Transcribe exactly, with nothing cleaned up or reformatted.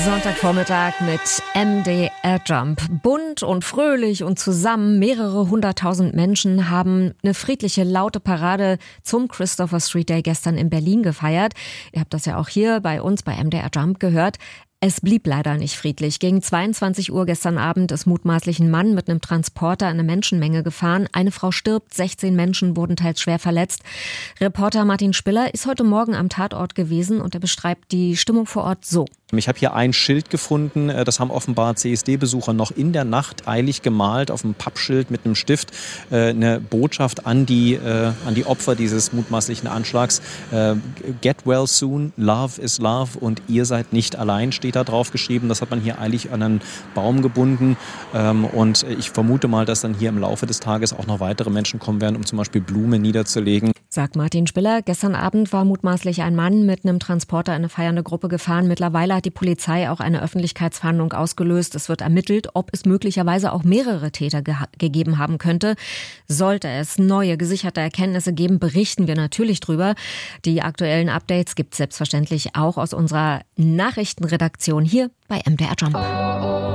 Sonntagvormittag mit M D R Jump. Bunt und fröhlich und zusammen mehrere hunderttausend Menschen haben eine friedliche, laute Parade zum Christopher Street Day gestern in Berlin gefeiert. Ihr habt das ja auch hier bei uns bei M D R Jump gehört. Es blieb leider nicht friedlich. Gegen zweiundzwanzig Uhr gestern Abend ist mutmaßlich ein Mann mit einem Transporter in eine Menschenmenge gefahren. Eine Frau stirbt, sechzehn Menschen wurden teils schwer verletzt. Reporter Martin Spiller ist heute Morgen am Tatort gewesen und er beschreibt die Stimmung vor Ort so. Ich habe hier ein Schild gefunden, das haben offenbar C S D-Besucher noch in der Nacht eilig gemalt auf einem Pappschild mit einem Stift. Eine Botschaft an die, an die Opfer dieses mutmaßlichen Anschlags. Get well soon, love is love und ihr seid nicht allein, steht da drauf geschrieben. Das hat man hier eilig an einen Baum gebunden. Und ich vermute mal, dass dann hier im Laufe des Tages auch noch weitere Menschen kommen werden, um zum Beispiel Blumen niederzulegen. Sagt Martin Spiller. Gestern Abend war mutmaßlich ein Mann mit einem Transporter in eine feiernde Gruppe gefahren. Mittlerweile hat die Polizei auch eine Öffentlichkeitsfahndung ausgelöst. Es wird ermittelt, ob es möglicherweise auch mehrere Täter ge- gegeben haben könnte. Sollte es neue gesicherte Erkenntnisse geben, berichten wir natürlich drüber. Die aktuellen Updates gibt es selbstverständlich auch aus unserer Nachrichtenredaktion hier bei M D R Jump.